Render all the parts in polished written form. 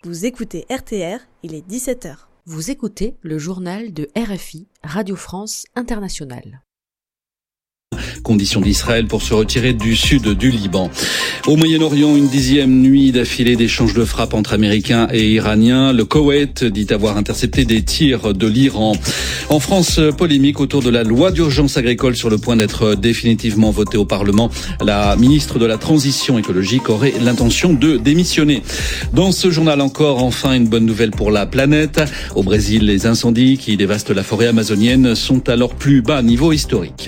Vous écoutez RTR, il est 17h. Vous écoutez le journal de RFI, Radio France Internationale. Conditions d'Israël pour se retirer du sud du Liban. Au Moyen-Orient, une 10e nuit d'affilée d'échanges de frappes entre Américains et Iraniens. Le Koweït dit avoir intercepté des tirs de l'Iran. En France, polémique autour de la loi d'urgence agricole sur le point d'être définitivement votée au Parlement. La ministre de la Transition écologique aurait l'intention de démissionner. Dans ce journal encore, enfin, une bonne nouvelle pour la planète. Au Brésil, les incendies qui dévastent la forêt amazonienne sont à leur plus bas niveau historique.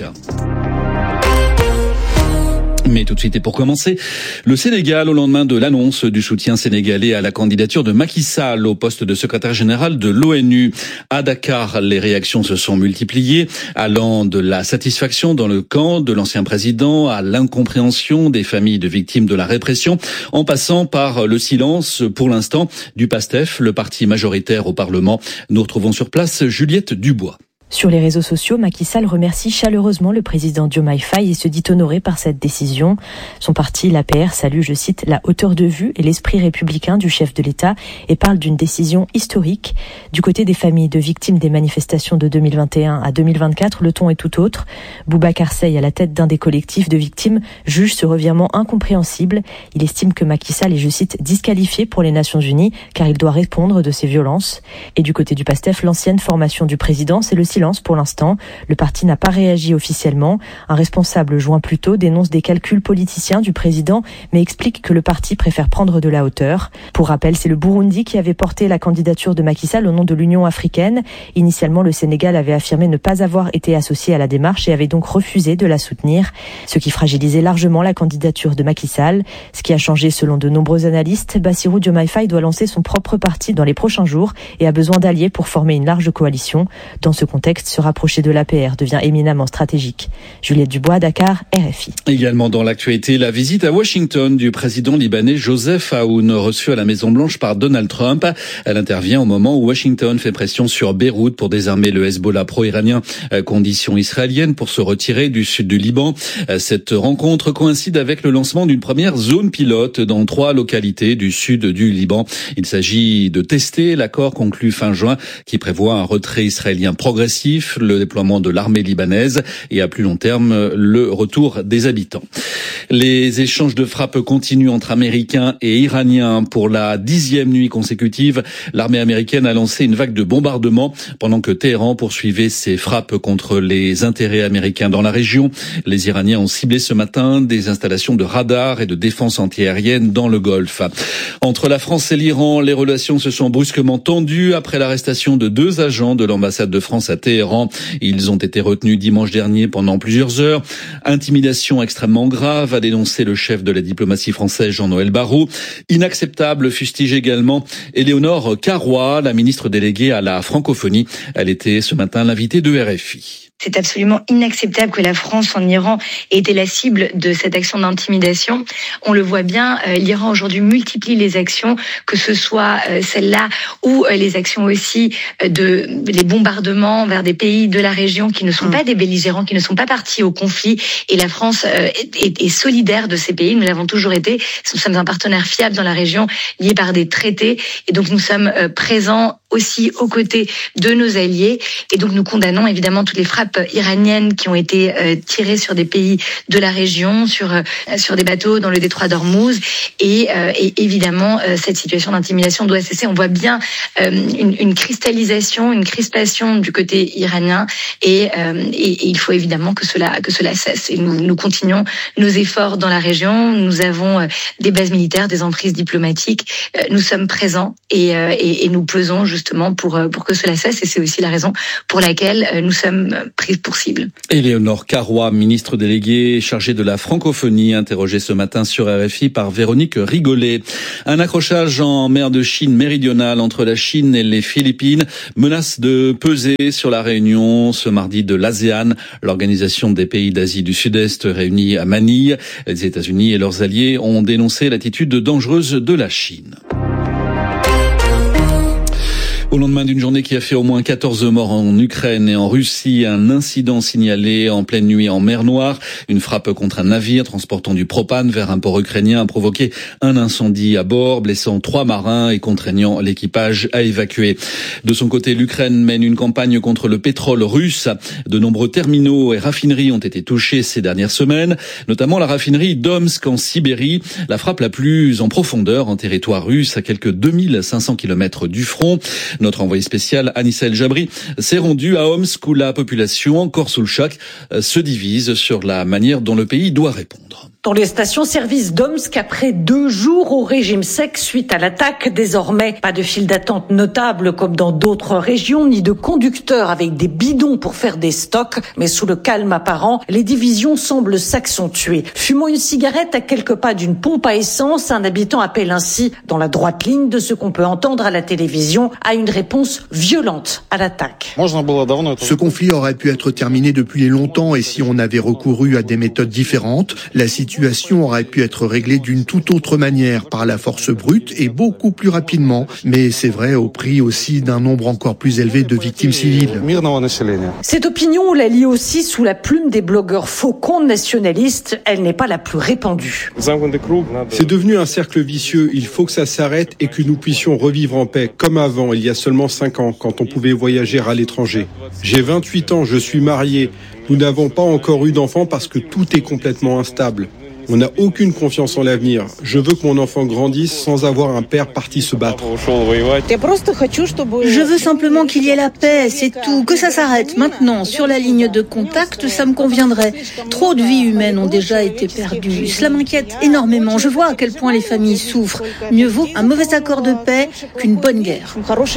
Mais tout de suite et pour commencer, le Sénégal au lendemain de l'annonce du soutien sénégalais à la candidature de Macky Sall au poste de secrétaire général de l'ONU. À Dakar, les réactions se sont multipliées, allant de la satisfaction dans le camp de l'ancien président à l'incompréhension des familles de victimes de la répression, en passant par le silence, pour l'instant, du PASTEF, le parti majoritaire au Parlement. Nous retrouvons sur place Juliette Dubois. Sur les réseaux sociaux, Macky Sall remercie chaleureusement le président Diomaye Faye et se dit honoré par cette décision. Son parti, l'APR, salue, je cite, la hauteur de vue et l'esprit républicain du chef de l'État et parle d'une décision historique. Du côté des familles de victimes des manifestations de 2021 à 2024, le ton est tout autre. Boubacar Seye, à la tête d'un des collectifs de victimes, juge ce revirement incompréhensible. Il estime que Macky Sall est, je cite, disqualifié pour les Nations Unies car il doit répondre de ces violences. Et du côté du PASTEF, l'ancienne formation du président, c'est le silence pour l'instant. Le parti n'a pas réagi officiellement. Un responsable joint plus tôt dénonce des calculs politiciens du président, mais explique que le parti préfère prendre de la hauteur. Pour rappel, c'est le Burundi qui avait porté la candidature de Macky Sall au nom de l'Union africaine. Initialement, le Sénégal avait affirmé ne pas avoir été associé à la démarche et avait donc refusé de la soutenir, ce qui fragilisait largement la candidature de Macky Sall. Ce qui a changé selon de nombreux analystes, Bassirou Diomaye Faye doit lancer son propre parti dans les prochains jours et a besoin d'alliés pour former une large coalition. Dans ce contexte, se rapprocher de l'APR devient éminemment stratégique. Juliette Dubois, Dakar, RFI. Également dans l'actualité, la visite à Washington du président libanais Joseph Aoun, reçu à la Maison-Blanche par Donald Trump. Elle intervient au moment où Washington fait pression sur Beyrouth pour désarmer le Hezbollah pro-iranien. Condition israélienne pour se retirer du sud du Liban. Cette rencontre coïncide avec le lancement d'une première zone pilote dans 3 localités du sud du Liban. Il s'agit de tester l'accord conclu fin juin qui prévoit un retrait israélien progressif, le déploiement de l'armée libanaise et à plus long terme le retour des habitants. Les échanges de frappes continuent entre Américains et Iraniens pour la 10e nuit consécutive. L'armée américaine a lancé une vague de bombardements pendant que Téhéran poursuivait ses frappes contre les intérêts américains dans la région. Les Iraniens ont ciblé ce matin des installations de radars et de défense antiaérienne dans le Golfe. Entre la France et l'Iran, les relations se sont brusquement tendues après l'arrestation de 2 agents de l'ambassade de France à Téhéran. Ils ont été retenus dimanche dernier pendant plusieurs heures. Intimidation extrêmement grave, a dénoncé le chef de la diplomatie française Jean-Noël Barrot. Inacceptable, fustige également Éléonore Carrois, la ministre déléguée à la francophonie. Elle était ce matin l'invitée de RFI. C'est absolument inacceptable que la France en Iran ait été la cible de cette action d'intimidation. On le voit bien, l'Iran aujourd'hui multiplie les actions, que ce soit celle-là ou les actions aussi les bombardements vers des pays de la région qui ne sont pas des belligérants, qui ne sont pas partis au conflit. Et la France est solidaire de ces pays. Nous l'avons toujours été. Nous sommes un partenaire fiable dans la région, lié par des traités. Et donc nous sommes présents aussi aux côtés de nos alliés. Et donc nous condamnons évidemment toutes les frappes iraniennes qui ont été tirées sur des pays de la région, sur des bateaux dans le détroit d'Ormuz. Et évidemment, cette situation d'intimidation doit cesser. On voit bien une cristallisation, une crispation du côté iranien. Et il faut évidemment que cela cesse. Et nous continuons nos efforts dans la région. Nous avons des bases militaires, des emprises diplomatiques. Nous sommes présents et nous pesons justement pour que cela cesse. Et c'est aussi la raison pour laquelle nous sommes pris pour cible. Éléonore Carrois, ministre déléguée chargée de la francophonie, interrogée ce matin sur RFI par Véronique Rigolet. Un accrochage en mer de Chine méridionale entre la Chine et les Philippines menace de peser sur la réunion ce mardi de l'ASEAN, l'organisation des pays d'Asie du Sud-Est réunis à Manille. Les États-Unis et leurs alliés ont dénoncé l'attitude dangereuse de la Chine. Au lendemain d'une journée qui a fait au moins 14 morts en Ukraine et en Russie, un incident signalé en pleine nuit en mer Noire. Une frappe contre un navire transportant du propane vers un port ukrainien a provoqué un incendie à bord, blessant 3 marins et contraignant l'équipage à évacuer. De son côté, l'Ukraine mène une campagne contre le pétrole russe. De nombreux terminaux et raffineries ont été touchés ces dernières semaines, notamment la raffinerie d'Omsk en Sibérie, la frappe la plus en profondeur en territoire russe à quelques 2500 km du front. Notre envoyé spécial Anissa El Jabri s'est rendu à Omsk où la population, encore sous le choc, se divise sur la manière dont le pays doit répondre. Dans les stations-service d'Omsk, après 2 jours au régime sec suite à l'attaque, désormais pas de file d'attente notable comme dans d'autres régions, ni de conducteurs avec des bidons pour faire des stocks, mais sous le calme apparent, les divisions semblent s'accentuer. Fumant une cigarette à quelques pas d'une pompe à essence, un habitant appelle ainsi, dans la droite ligne de ce qu'on peut entendre à la télévision, à une réponse violente à l'attaque. Ce conflit aurait pu être terminé depuis longtemps et si on avait recouru à des méthodes différentes, la situation aurait pu être réglée d'une toute autre manière, par la force brute et beaucoup plus rapidement. Mais c'est vrai au prix aussi d'un nombre encore plus élevé de victimes civiles. Cette opinion, on la lit aussi sous la plume des blogueurs faucons nationalistes. Elle n'est pas la plus répandue. C'est devenu un cercle vicieux. Il faut que ça s'arrête et que nous puissions revivre en paix, comme avant, il y a seulement 5 ans, quand on pouvait voyager à l'étranger. J'ai 28 ans, je suis marié. Nous n'avons pas encore eu d'enfants parce que tout est complètement instable. On n'a aucune confiance en l'avenir. Je veux que mon enfant grandisse sans avoir un père parti se battre. Je veux simplement qu'il y ait la paix, c'est tout. Que ça s'arrête maintenant. Sur la ligne de contact, ça me conviendrait. Trop de vies humaines ont déjà été perdues. Cela m'inquiète énormément. Je vois à quel point les familles souffrent. Mieux vaut un mauvais accord de paix qu'une bonne guerre.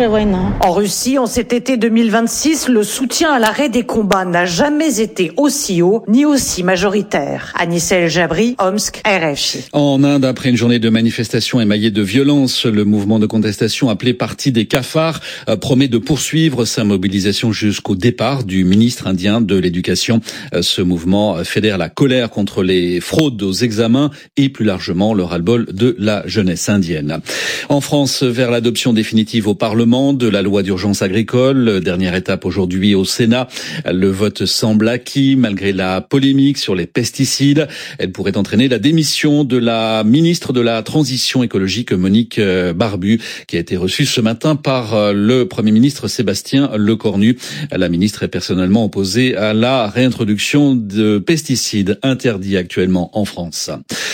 En Russie, en cet été 2026, le soutien à l'arrêt des combats n'a jamais été aussi haut ni aussi majoritaire. Anissa El Jabri, Omsk, RFI. En Inde, après une journée de manifestations émaillée de violence, le mouvement de contestation appelé Parti des cafards promet de poursuivre sa mobilisation jusqu'au départ du ministre indien de l'Éducation. Ce mouvement fédère la colère contre les fraudes aux examens et plus largement le ras-le-bol de la jeunesse indienne. En France, vers l'adoption définitive au Parlement de la loi d'urgence agricole, dernière étape aujourd'hui au Sénat, le vote semble acquis malgré la polémique sur les pesticides. Elle pourrait entraîner la démission de la ministre de la Transition écologique, Monique Barbu, qui a été reçue ce matin par le Premier ministre Sébastien Lecornu. La ministre est personnellement opposée à la réintroduction de pesticides interdits actuellement en France.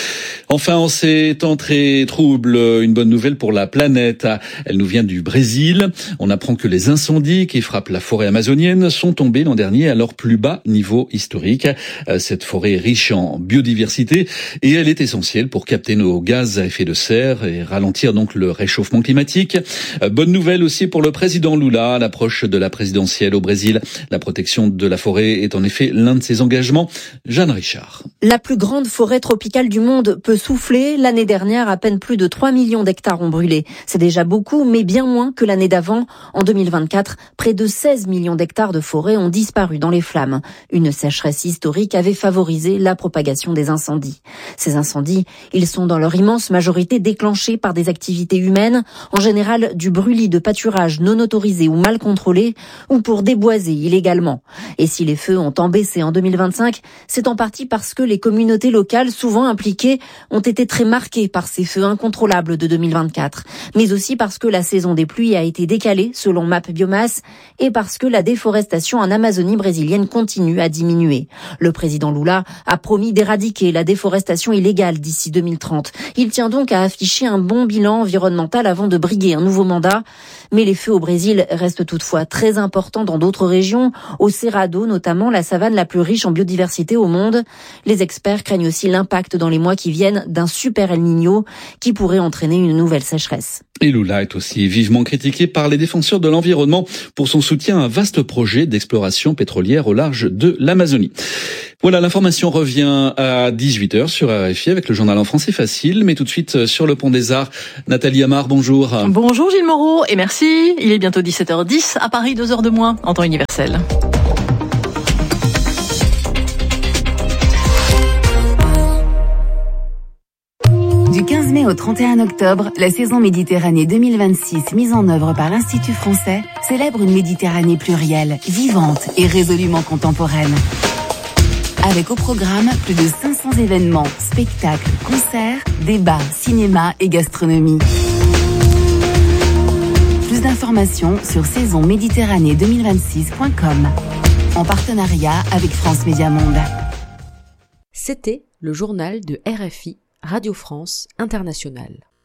Enfin, en ces temps très troubles, une bonne nouvelle pour la planète. Elle nous vient du Brésil. On apprend que les incendies qui frappent la forêt amazonienne sont tombés l'an dernier à leur plus bas niveau historique. Cette forêt est riche en biodiversité et elle est essentielle pour capter nos gaz à effet de serre et ralentir donc le réchauffement climatique. Bonne nouvelle aussi pour le président Lula à l'approche de la présidentielle au Brésil. La protection de la forêt est en effet l'un de ses engagements. Jeanne Richard. La plus grande forêt tropicale du monde peut souffler. L'année dernière, à peine plus de 3 millions d'hectares ont brûlé. C'est déjà beaucoup, mais bien moins que l'année d'avant. En 2024, près de 16 millions d'hectares de forêt ont disparu dans les flammes. Une sécheresse historique avait favorisé la propagation des incendies. Ces incendies, ils sont dans leur immense majorité déclenchés par des activités humaines, en général du brûlis de pâturage non autorisé ou mal contrôlé, ou pour déboiser illégalement. Et si les feux ont baissé en 2025, c'est en partie parce que les communautés locales, souvent impliquées, ont été très marquées par ces feux incontrôlables de 2024, mais aussi parce que la saison des pluies a été décalée selon Map Biomasse et parce que la déforestation en Amazonie brésilienne continue à diminuer. Le président Lula a promis d'éradiquer la déforestation illégale d'ici 2030. Il tient donc à afficher un bon bilan environnemental avant de briguer un nouveau mandat. Mais les feux au Brésil restent toutefois très importants dans d'autres régions, au Cerrado notamment, la savane la plus riche en biodiversité au monde. Les experts craignent aussi l'impact dans les mois qui viennent d'un super El Niño qui pourrait entraîner une nouvelle sécheresse. Et Lula est aussi vivement critiqué par les défenseurs de l'environnement pour son soutien à un vaste projet d'exploration pétrolière au large de l'Amazonie. Voilà, l'information revient à 18h sur RFI avec le journal en français facile, mais tout de suite sur le pont des Arts. Nathalie Amar, bonjour. Bonjour Gilles Moreau et merci. Il est bientôt 17h10 à Paris, 2 heures de moins en temps universel. Du 15 15 mai au 31 octobre, la saison Méditerranée 2026 mise en œuvre par l'Institut français célèbre une Méditerranée plurielle, vivante et résolument contemporaine. Avec au programme plus de 500 événements, spectacles, concerts, débats, cinéma et gastronomie. Plus d'informations sur saisonméditerranée2026.com en partenariat avec France Média Monde. C'était le journal de RFI, Radio France Internationale.